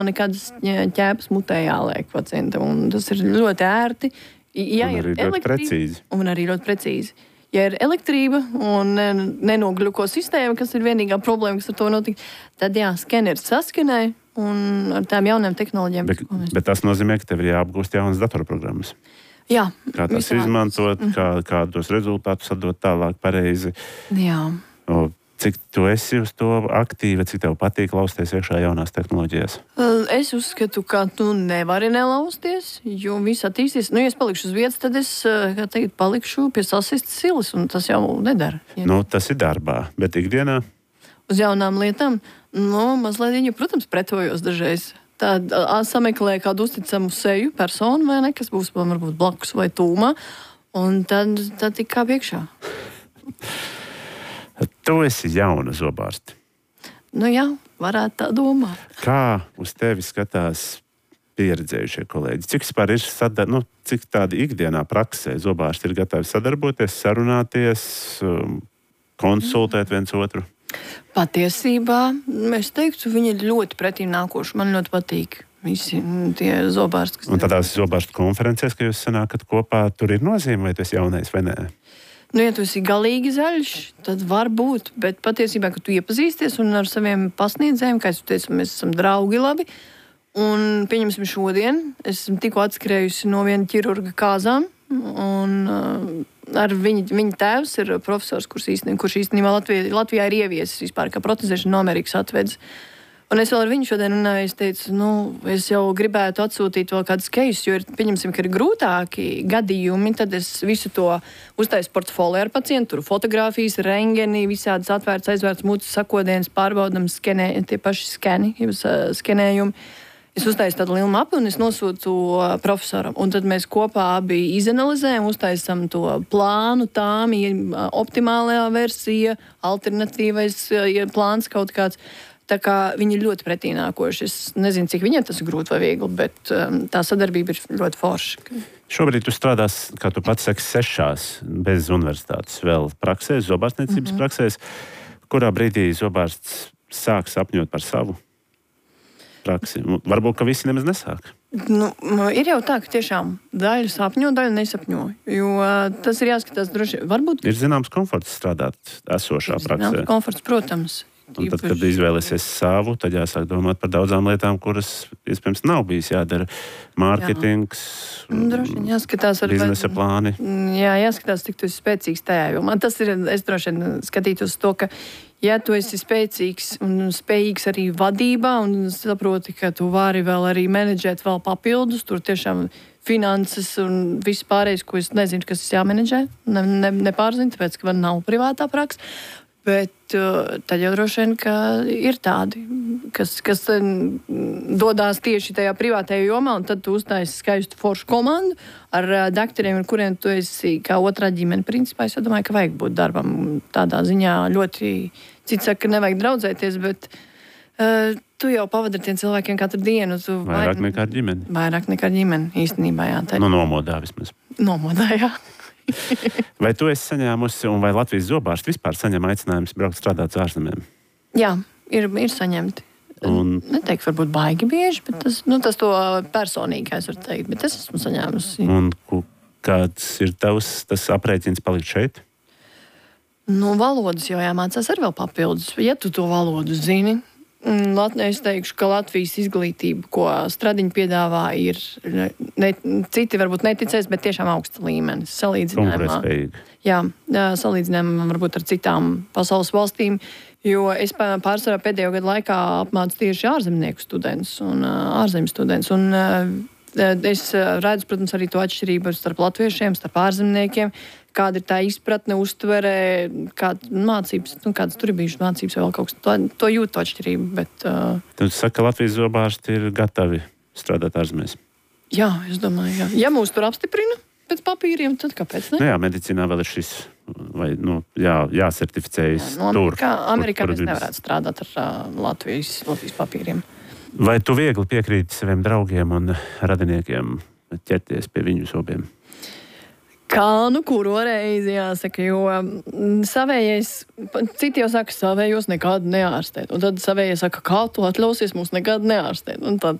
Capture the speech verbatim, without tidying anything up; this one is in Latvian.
nekādas ķēpas mutē jāliek pacientam, un tas ir ļoti ērti. Ja un arī ir ļoti precīzi. Un arī ļoti precīzi. Ja ir elektrība un nenogļuko sistēma, kas ir vienīgā problēma, kas ar to notika, tad jā, skeneris saskenē un ar tām jaunām tehnoloģijām. Bet, bet tas nozīmē, ka tev ir jāapgūst jaunas datorprogrammas. Jā. Kā tas izmantot, mm. kā, kādos rezultātus atdot tālāk pareizi. Jā. O, cik tu esi uz to aktīva, cik tev patīk lausties iekšā jaunās tehnoloģijās? Es uzskatu, ka tu nevari nelausties, jo viss attīstīs. Nu, ja es palikšu uz vietas, tad es, kā teikt, palikšu pie sasistas silas, un tas jau nedara. Ja. Nu, tas ir darbā, bet ikdienā? Uz jaunām lietām, nu, mazliet viņa, protams, pretojos dažreiz. Tad sameklē kādu uzticamu seju personu, vai ne, kas būs varbūt blakus vai tūmā, un tad, tad tik kā piekšā. Tu esi jauna zobārste. Nu jā, varētu tā domāt. Kā uz tevi skatās pieredzējušie kolēģi? Cik vispār ir sadar... nu, cik tādi ikdienā praksē zobārsti ir gatavi sadarboties, sarunāties, konsultēt viens otru? Patiesībā, es teiktu, viņi ir ļoti pretīm nākoši. Man ļoti patīk visi tie zobārsti. Un tādās zobārstu konferencēs, ka jūs sanākat kopā, tur ir nozīme, vai tu esi jaunais vai nē? Nu, ja tu esi galīgi zaļš, tad var būt, bet patiesībā, ka tu iepazīsties un ar saviem pasniedzējiem, kā es teicu, mēs esam draugi labi, un pieņemsim šodien, es esmu tikko atskrējusi no viena ķirurga kāzām, un uh, ar viņa, viņa tēvs ir profesors, kurš īstenībā, kurš īstenībā Latvijā, Latvijā ir ieviesis vispār, kā protezēšana no Amerikas atvedis. Un es vēl ar viņu šodien runāju, es teicu, nu, es jau gribētu atsūtīt vēl kādus keisus, jo ir, pieņemsim, ka ir grūtāki gadījumi, tad es visu to uztaisu portfolio ar pacientu, tur fotogrāfijas, rengeni, visādas atvērts, aizvērts mutes sakodienas, pārbaudam, skenē, tie paši skeni, jums uh, skenējumi. Es uztaisu tādu lielu mapu un es nosūtu uh, profesoram. Un tad mēs kopā abi izanalizējam, uztaisam to plānu, tām, ja optimālajā versija, alternatīvais ja plāns kaut kāds. Tā kā viņi ir ļoti pretīnākoši. Es nezinu, cik viņiem tas ir grūti vai viegli, bet um, tā sadarbība ir ļoti forša. Šobrīd tu strādās, kā tu pats saki, sešās bez universitātes vēl praksēs, zobārstniecības mm-hmm. praksēs. Kurā brīdī zobārsts sāk sapņot par savu praksi? Varbūt, ka visi nemaz nesāk. Nu, ir jau tā, ka tiešām daļa sapņo, daļa nesapņo. Jo tas ir jāskatās droši. Varbūt... Ir zināms komforts strādāt esošā ir praksē. Zināms komforts, protams. Un tad, kad izvēlēsies savu, tad jāsāk domāt par daudzām lietām, kuras, iespējams, nav bijis jādara. Mārketings, droši vien jāskatās ar biznesa vai... plāni. Jā, jāskatās, cik tu esi spēcīgs tajā. Jo man tas ir, es droši vien skatītos to, ka, ja tu esi spēcīgs un spējīgs arī vadībā un saproti, ka tu vari vēl arī menedžēt vēl papildus, tur tiešām finanses un viss pārējais, ko es nezinu, kas es jāmenedžē, ne, ne, nepārzinu, tāpēc, ka man nav privātā praksa. Bet uh, tad jau droši vien, ka ir tādi, kas, kas dodās tieši tajā privātajā jomā, un tad tu uztaisi skaistu foršu komandu ar uh, dakteriem, ar kuriem tu esi kā otrā ģimene. Principā es domāju, ka vajag būt darbam tādā ziņā ļoti, cits saka, ka nevajag draudzēties, bet uh, tu jau pavadi ar tiem cilvēkiem katru dienu. Tu vairāk vai... nekā ar ģimeni. Vairāk nekā ar ģimeni, īstenībā, jā. Tā... Nu, nomodā vismaz. Nomodā, jā. Vai tu esi saņēmusi, un vai Latvijas zobārsti vispār saņem aicinājumus braukt strādāt uz ārzemēm? Jā, ir, ir saņemti. Un... Neteiktu, varbūt baigi bieži, bet tas, nu, tas to personīgi, es varu teikt, bet es esmu saņēmusi. Un kāds ir tavs tas aprēķins palikt šeit? Nu, valodas jau jāmācās ar vēl papildus. Ja tu to valodu zini, es teikšu, ka Latvijas izglītība, ko Stradiņa piedāvā, ir ne, citi varbūt neticēs, bet tiešām augsta līmenis. Salīdzinājumā. Jā, salīdzinājumā varbūt ar citām pasaules valstīm, jo es pārsvarā pēdējo gadu laikā apmācu tieši ārzemnieku students un ārzemju students. Un es redzu, protams, arī to atšķirību starp latviešiem, starp ārzemniekiem, kāda ir tā izpratne, uztvere, kāda mācības, nu, kādas tur ir bijušas mācības, vai vēl kaut kas, to, to jūtu atšķirību, bet... Uh... Tad saka, ka Latvijas zobārsti ir gatavi strādāt ārzemēs? Jā, es domāju, jā. Ja mūs tur apstiprina pēc papīriem, tad kāpēc ne? Nu jā, medicīnā vēl ir šis, vai, nu, jā, jāsertificējas jā, no tur. Amerikā, Amerikā kur, mēs nevarētu strādāt ar uh, Latvijas, Latvijas papīriem. Vai tu viegli piekrīti saviem draugiem un radiniekiem ķerties pie viņu zobiem? Kā nu kuro reizi jāsaka, jo savējais, citi jau saka, savējos nekādu neārstēt. Un tad savējais saka, kā tu atļausies mūs nekādu neārstēt. Un tad